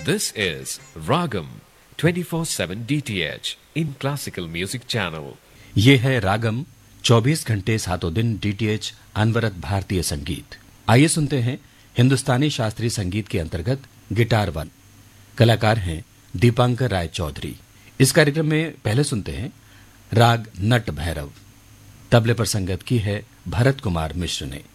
This is Ragam 24/7 DTH in Classical Music Channel. ये है रागम 24 घंटे सातों दिन डीटीएच अनवरत भारतीय संगीत। आइए सुनते हैं हिंदुस्तानी शास्त्रीय संगीत के अंतर्गत गिटार वन। कलाकार हैं दीपांकर राय चौधरी। इस कार्यक्रम में पहले सुनते हैं राग नट भैरव। तबले पर संगत की है भरत कुमार मिश्र ने।